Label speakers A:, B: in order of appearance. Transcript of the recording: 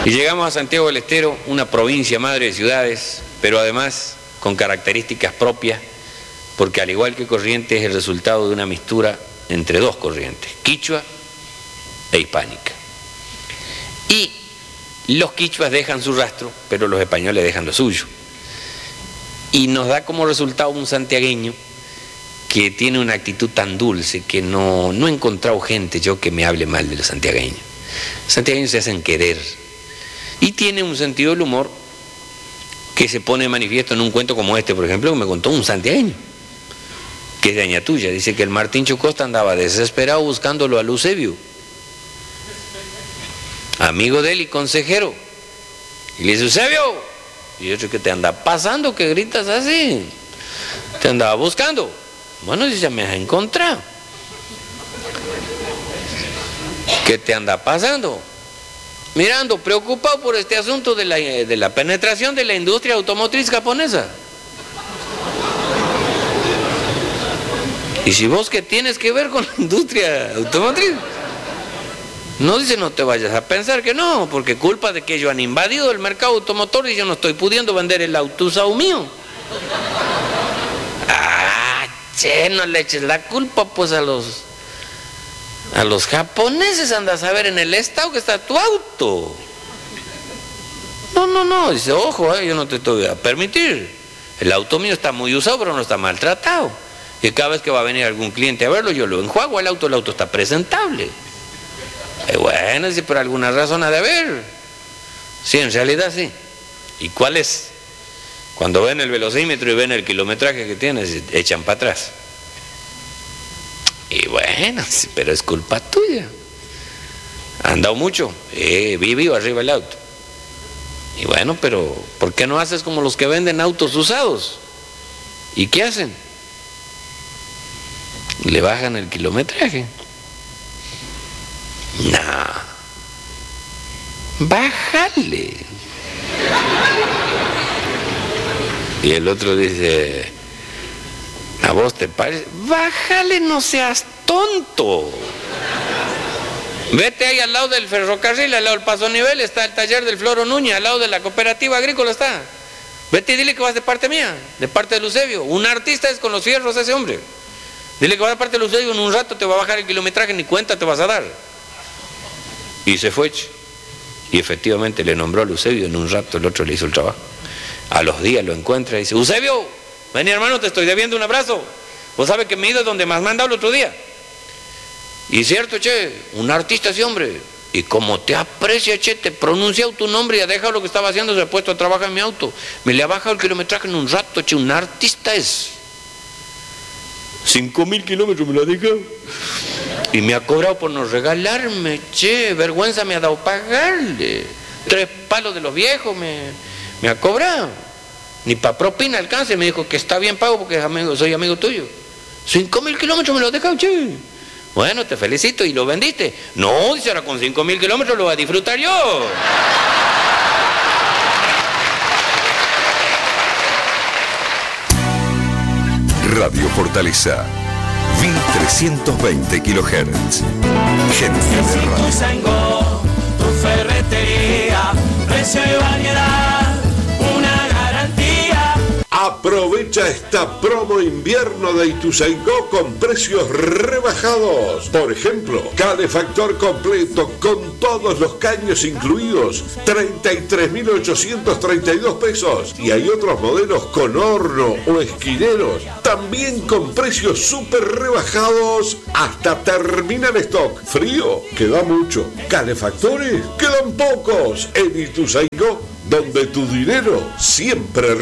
A: Y llegamos a Santiago del Estero, una provincia madre de ciudades, pero además con características propias, porque al igual que Corrientes es el resultado de una mixtura entre dos corrientes, quichua e hispánica. Y los quichuas dejan su rastro, pero los españoles dejan lo suyo. Y nos da como resultado un santiagueño que tiene una actitud tan dulce que no he encontrado gente yo que me hable mal de los santiagueños. Los santiagueños se hacen querer. Y tiene un sentido del humor que se pone de manifiesto en un cuento como este, por ejemplo, que me contó un santiagueño, que es de Añatuya. Dice que el Martín Chucosta andaba desesperado buscándolo a Eusebio, amigo de él y consejero. Y le dice, Eusebio, y otro, ¿qué te anda pasando? ¿Qué gritas así? Te andaba buscando. Bueno, dice, ya me has encontrado. ¿Qué te anda pasando? Mirando, preocupado por este asunto de la penetración de la industria automotriz japonesa. Y si vos que tienes que ver con la industria automotriz, no, dice, no te vayas a pensar que no, porque culpa de que ellos han invadido el mercado automotor y yo no estoy pudiendo vender el auto usado mío. Che, no le eches la culpa pues a los japoneses, anda a saber en el estado que está tu auto. No, dice, ojo, yo no te voy a permitir. El auto mío está muy usado, pero no está maltratado. Y cada vez que va a venir algún cliente a verlo, yo lo enjuago el auto está presentable. Bueno, si por alguna razón ha de haber. Sí, en realidad sí. ¿Y cuál es? Cuando ven el velocímetro y ven el kilometraje que tiene, se echan para atrás. Y bueno, pero es culpa tuya. ¿Ha andado mucho? Vivo arriba el auto. Y bueno, pero ¿por qué no haces como los que venden autos usados? ¿Y qué hacen? Le bajan el kilometraje. Nah. Bájale. Y el otro dice, ¿a vos te parece? Bájale, no seas tonto. Vete ahí al lado del ferrocarril, al lado del Paso Nivel, está el taller del Floro Núñez, al lado de la cooperativa agrícola está. Vete y dile que vas de parte mía, de parte de Eusebio. Un artista es con los fierros ese hombre. Dile que vas de parte de Eusebio, en un rato te va a bajar el kilometraje, ni cuenta te vas a dar. Y se fue. Y efectivamente le nombró a Eusebio, en un rato el otro le hizo el trabajo. A los días lo encuentra y dice, Eusebio, vení hermano, te estoy debiendo un abrazo. Vos sabes que me he ido donde me has mandado el otro día. Y cierto, che, un artista ese hombre. Y como te aprecia, che, te pronunciado tu nombre y ha dejado lo que estaba haciendo, se ha puesto a trabajar en mi auto. Me le ha bajado el kilometraje en un rato, che, un artista es. 5.000 kilómetros me lo ha dejado. Y me ha cobrado por no regalarme, che, vergüenza me ha dado pagarle. 3 palos de los viejos me ha cobrado. Ni para propina alcance, me dijo que está bien pago porque soy amigo tuyo. 5.000 kilómetros me lo ha dejado, che. Bueno, te felicito, ¿y lo vendiste? No, dice, ahora con 5.000 kilómetros lo voy a disfrutar yo.
B: Radio Fortaleza, 1320 kHz. Gente de radio.
C: Tu ferretería, precio y variedad, una garantía.
D: Aprovecha esta promo invierno de Ituzaingó con precios rebajados. Por ejemplo, calefactor completo con todos los caños incluidos, 33.832 pesos. Y hay otros modelos con horno o esquineros, también con precios súper rebajados hasta terminar stock. Frío, queda mucho. Calefactores, quedan pocos. En Ituzaingó, donde tu dinero siempre